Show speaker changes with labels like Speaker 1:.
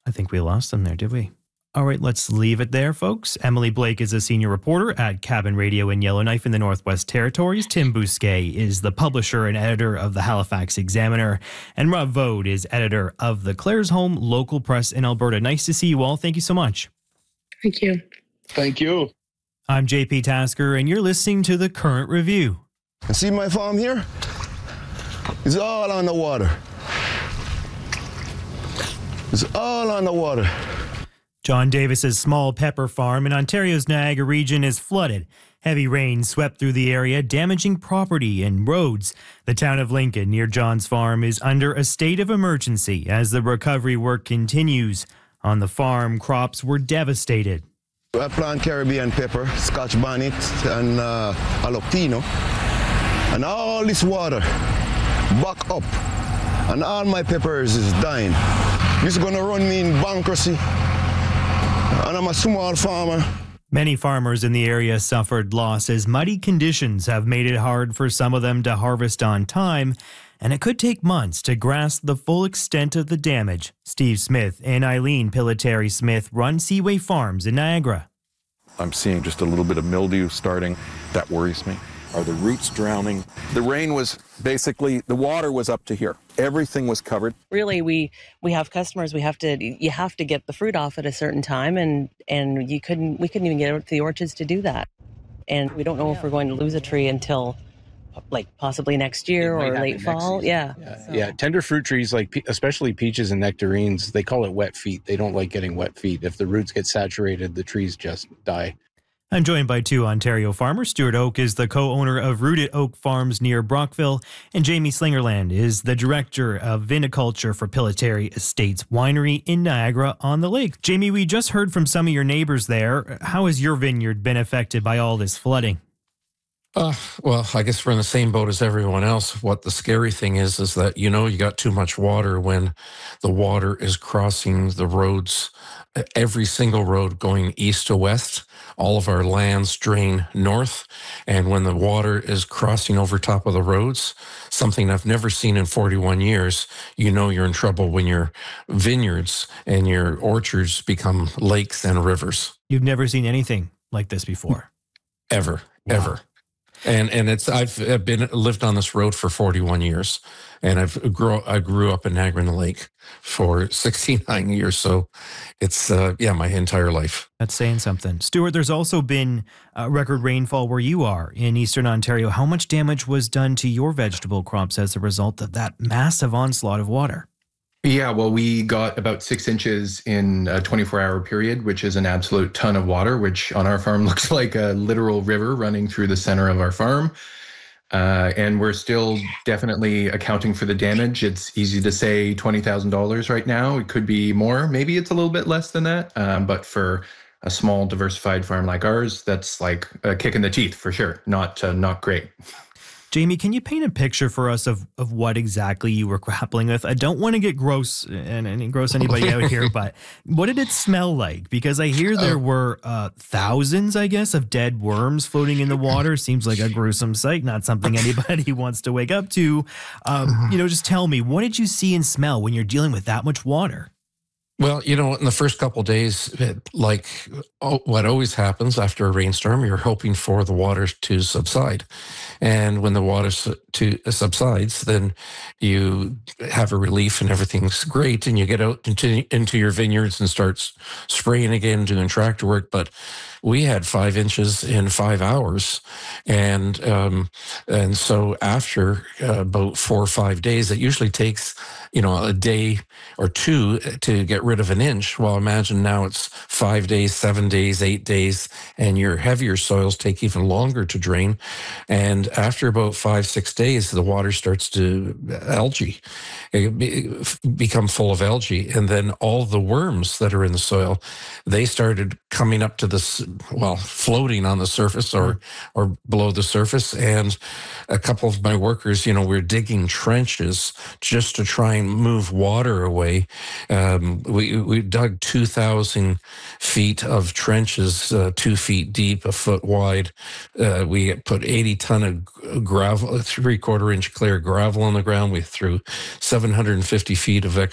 Speaker 1: I think we lost them there, did we? All right, let's leave it there, folks. Emily Blake is a senior reporter at Cabin Radio in Yellowknife in the Northwest Territories. Tim Bousquet is the publisher and editor of the Halifax Examiner. And Rob Vode is editor of the Claresholm Local Press in Alberta. Nice to see you all. Thank you so much.
Speaker 2: Thank you.
Speaker 3: Thank you.
Speaker 1: I'm JP Tasker, and you're listening to The Current Review.
Speaker 4: See my farm here? It's all on the water. It's all on the water.
Speaker 1: John Davis's small pepper farm in Ontario's Niagara region is flooded. Heavy rain swept through the area, damaging property and roads. The town of Lincoln, near John's farm, is under a state of emergency as the recovery work continues. On the farm, crops were devastated.
Speaker 4: I plant Caribbean pepper, Scotch bonnet, and jalapeno. And all this water back up. And all my peppers is dying. This is going to run me in bankruptcy. And I'm a small farmer.
Speaker 1: Many farmers in the area suffered loss as muddy conditions have made it hard for some of them to harvest on time, and it could take months to grasp the full extent of the damage. Steve Smith and Eileen Pilitary Smith run Seaway Farms in Niagara.
Speaker 5: I'm seeing just a little bit of mildew starting. That worries me. Are the roots drowning? The rain was basically, the water was up to here. Everything was covered.
Speaker 6: Really, we have customers. You have to get the fruit off at a certain time, and we couldn't even get out to the orchards to do that. And we don't know if we're going to lose a tree until possibly next year or late fall.
Speaker 3: Yeah. Tender fruit trees, especially peaches and nectarines, they call it wet feet. They don't like getting wet feet. If the roots get saturated, the trees just die.
Speaker 1: I'm joined by two Ontario farmers. Stuart Oak is the co-owner of Rooted Oak Farms near Brockville, and Jamie Slingerland is the director of viniculture for Pilitary Estates Winery in Niagara-on-the-Lake. Jamie, we just heard from some of your neighbors there. How has your vineyard been affected by all this flooding?
Speaker 7: Well, I guess we're in the same boat as everyone else. What the scary thing is that, you got too much water when the water is crossing the roads, every single road going east to west. All of our lands drain north. And when the water is crossing over top of the roads, something I've never seen in 41 years, you're in trouble when your vineyards and your orchards become lakes and rivers.
Speaker 1: You've never seen anything like this before?
Speaker 7: Ever. And I've lived on this road for 41 years, and I grew up in Niagara-on-the-Lake for 69 years. So it's my entire life.
Speaker 1: That's saying something. Stuart, there's also been record rainfall where you are in Eastern Ontario. How much damage was done to your vegetable crops as a result of that massive onslaught of water?
Speaker 8: Yeah, well, we got about 6 inches in a 24-hour period, which is an absolute ton of water, which on our farm looks like a literal river running through the center of our farm. And we're still definitely accounting for the damage. It's easy to say $20,000 right now. It could be more. Maybe it's a little bit less than that. But for a small, diversified farm like ours, that's like a kick in the teeth for sure. Not great.
Speaker 1: Jamie, can you paint a picture for us of what exactly you were grappling with? I don't want to get gross and gross anybody out here, but what did it smell like? Because I hear there were thousands, I guess, of dead worms floating in the water. Seems like a gruesome sight, not something anybody wants to wake up to. Just tell me, what did you see and smell when you're dealing with that much water?
Speaker 7: Well, in the first couple of days, what always happens after a rainstorm, you're hoping for the water to subside. And when the water subsides, then you have a relief and everything's great. And you get out into your vineyards and start spraying again, doing tractor work. But we had 5 inches in 5 hours. And so after about 4 or 5 days, it usually takes, a day or two to get rid of an inch. Well, imagine now it's 5 days, 7 days, 8 days, and your heavier soils take even longer to drain. And after about 5, 6 days, the water starts to become full of algae. And then all the worms that are in the soil, they started coming up to this, floating on the surface or below the surface. And a couple of my workers, we're digging trenches just to try and move water away. We dug 2,000 feet of trenches, 2 feet deep, a foot wide. We put 80 ton of gravel, 3/4 inch clear gravel on the ground. We threw 750 feet of